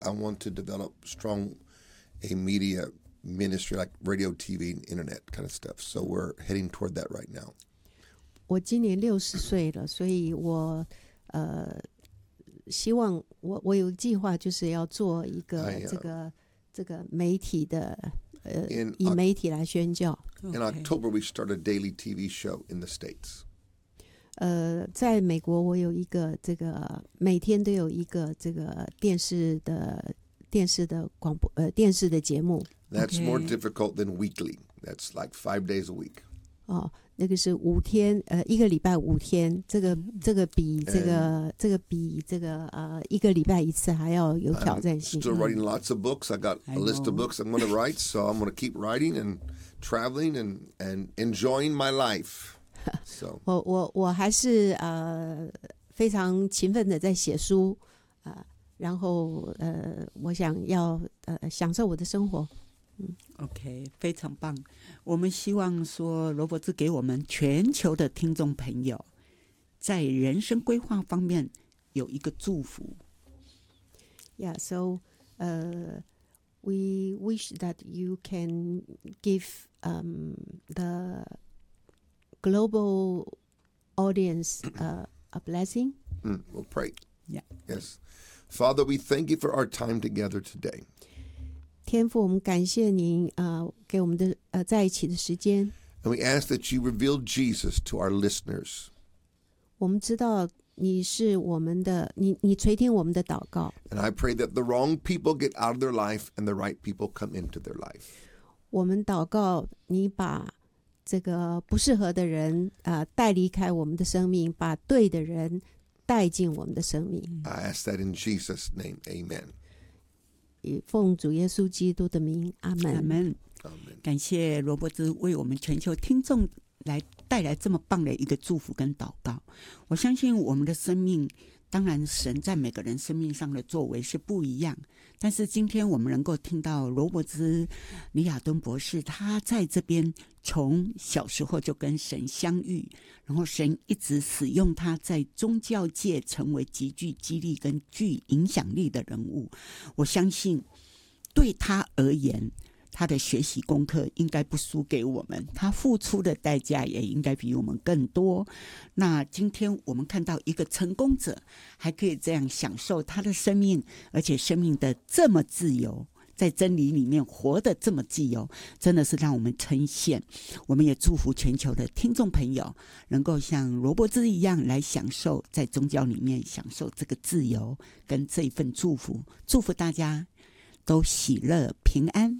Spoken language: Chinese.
I want to develop strong a media ministry like radio, TV, and internet kind of stuff. So we're heading toward that right now. 我今年60岁了，所以我希望我有计划，就是要做一个这个媒体的以媒体来宣教。 In October, we start a daily TV show in the States. 在美国，我有一个这个每天都有一个这个电视的广播电视的节目。 That's more difficult than weekly. That's like 5 days a week. 哦，那个是5天，一个礼拜5天，这个比一个礼拜一次还要有挑战性。 Still writing lots of books. I got a list of books I'm going to write, so I'm going to keep writing and traveling and enjoying my life. So 我还是非常勤奋的在写书然后我想要享受我的生活。 OK， 非常棒。我们希望说罗伯兹给我们全球的听众朋友在人生规划方面有一个祝福。 Yeah, so we wish that you can give the global audience a blessing. We'll pray. Yeah. Yes. Father, we thank you for our time together today. 天父，我们感谢您给我们的在一起的时间。 And we ask that you reveal Jesus to our listeners. 我们知道你是我们的，你垂听我们的祷告。 And I pray that the wrong people get out of their life and the right people come into their life. 我们祷告，你把这个不适合的人带离开我们的生命，把对的人带进我们的生命。 I ask that in Jesus' name. Amen. 以奉主耶稣基督的名，阿们。 阿们。感谢罗伯兹为我们全球听众来带来这么棒的一个祝福跟祷告。我相信我们的生命，当然神在每个人生命上的作为是不一样，但是今天我们能够听到罗伯兹李亚敦博士，他在这边从小时候就跟神相遇，然后神一直使用他在宗教界成为极具激励跟具影响力的人物。我相信对他而言，他的学习功课应该不输给我们，他付出的代价也应该比我们更多。那今天我们看到一个成功者还可以这样享受他的生命，而且生命的这么自由，在真理里面活得这么自由，真的是让我们称羡。我们也祝福全球的听众朋友能够像罗伯兹一样来享受，在宗教里面享受这个自由跟这一份祝福。祝福大家都喜乐平安。